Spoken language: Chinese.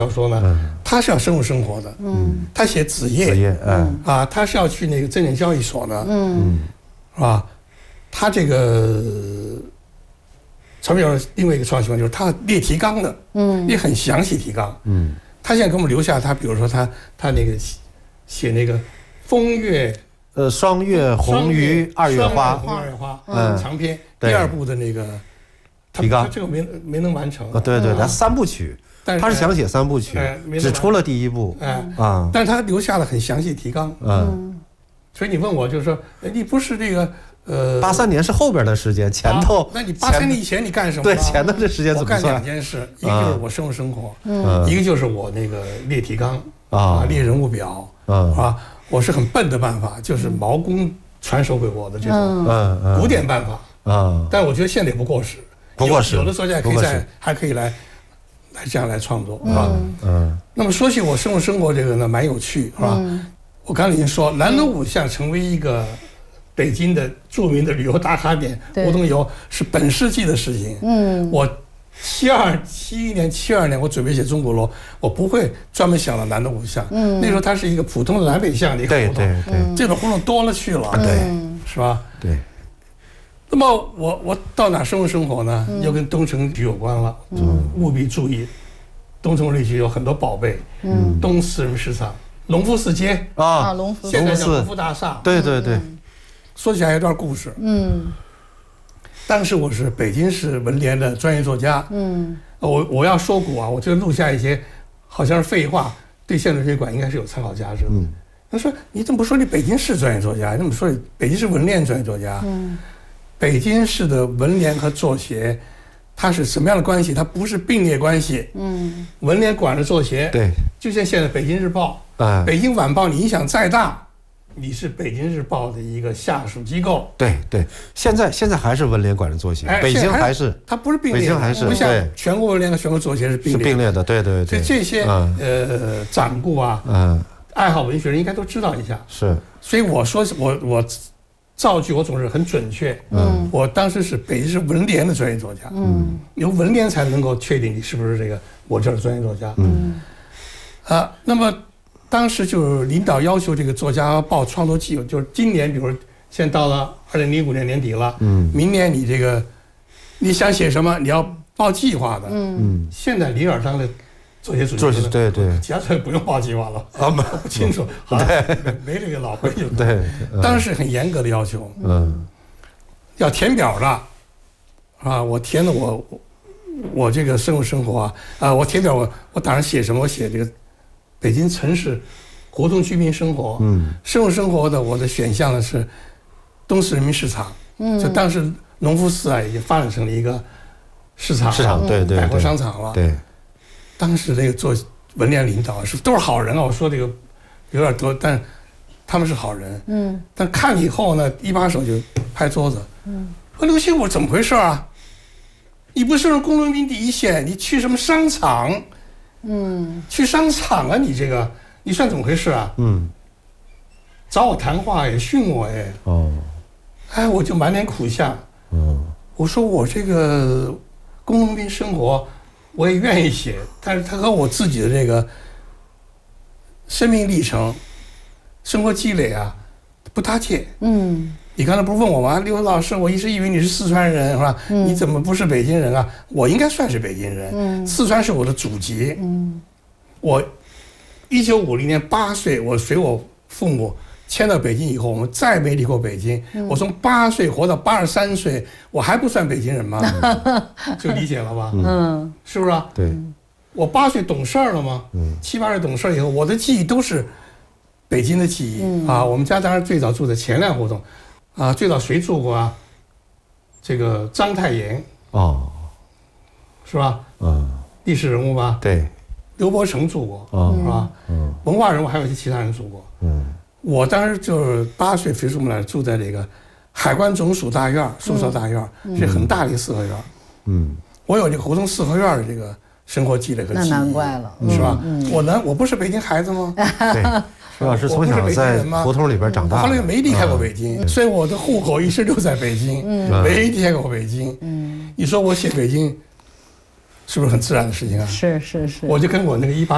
要说呢，他是要深入生活的，他写子夜，他是要去那个证券交易所的，是吧？他这个曹表另外一个创新就是他列提纲的，列很详细提纲，他现在给我们留下他，比如说他那个写那个风月， 双月红于二月花， 长篇第二部的那个提纲，他这个没能完成， 对，他三部曲。他是想写三部曲，只出了第一部， 但是他留下了很详细提纲，所以你问我就是说，你不是这个 83年是后边的时间，前头， 那你83年以前你干什么？ 对，前头这时间怎么算？ 我干2件事，一个就是我深入生活，一个就是我那个列提纲列人物表，我是很笨的办法，就是毛公传授给我的这种古典办法，但我觉得现在也不过时，有的作家还可以来这样来创作，是吧？那么说起我深入生活这个呢，蛮有趣，是吧？我刚才已经说，南锣鼓巷成为一个北京的著名的旅游打卡点，活动游是本世纪的事情。我71年、72年，我准备写钟鼓楼，我不会专门想到南锣鼓巷。那时候它是一个普通的南北向的一个活动，对，这种活动多了去了， 对， 是吧？ 对。 那么我到哪深入生活呢？又跟东城区有关了，务必注意，东城绿区有很多宝贝，东四人市场、隆福寺街隆福， 现在叫隆福大厦， 对， 说起来有段故事，当时我是北京市文联的专业作家，我要说古啊，我就录下一些好像是废话，对现代推广应该是有参考价值的。他说你怎么不说你北京市专业作家，你怎么说你北京市文联专业作家？北京市的文联和作协，它是什么样的关系？它不是并列关系。文联管着作协， 对， 就像现在北京日报、北京晚报，你影响再大，你是北京日报的一个下属机构。 对，现在还是文联管着作协，北京还是它不是并列， 北京还是不像全国文联和全国作协是并列的。 对。 所以这些掌故啊，爱好文学人应该都知道一下。是，所以我说我造句我总是很准确。我当时是北京市文联的专业作家。由文联才能够确定你是不是这个我这儿的专业作家。那么当时就是领导要求这个作家报创作计划，就是今年，比如现在到了2005年年底了，明年你这个你想写什么，你要报计划的。现在李尔当的作协主席， 对， 其他作协不用报计划了。我不清楚，好像没这个老规矩。 对， 当时很严格的要求。要填表的，我填的我这个深入生活我填表我打算写什么？我写这个北京城市活动居民生活。深入生活的我的选项呢是东四人民市场。就当时隆福寺已经发展成了一个市场，对，百货商场了。对，当时这个做文联领导都是好人啊，我说这个有点多，但他们是好人。但看了以后呢，一把手就拍桌子。说刘兴武怎么回事啊？你不是工农兵第一线，你去什么商场？去商场啊？你这个你算怎么回事啊？找我谈话也训我我就满脸苦相。我说我这个工农兵生活我也愿意写，但是它和我自己的这个生命历程、生活积累不搭界。你刚才不是问我吗？刘老师，我一直以为你是四川人，是吧？你怎么不是北京人啊？我应该算是北京人。四川是我的祖籍。我1950年8岁，我随我父母迁到北京以后，我们再没离过北京。我从8岁活到83岁，我还不算北京人吗？就理解了吧？是不是啊？对。我8岁懂事儿了吗？7、8岁懂事儿以后，我的记忆都是北京的记忆。我们家当然最早住在前粮胡同。最早谁住过啊？这个章太炎。是吧？历史人物吧？对。刘伯承住过，是吧？文化人物还有一些其他人住过。我当时就是8岁随父母来住在这个海关总署大院，宿舍大院，是很大的一个四合院。我有这个胡同四合院的这个生活积累和记忆。 那难怪了， 是吧？我不是北京孩子吗？ 对，徐老师从小在胡同里边长大， 后来没离开过北京，所以我的户口一直留在北京，没离开过北京。你说我写北京，是不是很自然的事情啊？ 是。 我就跟我那个18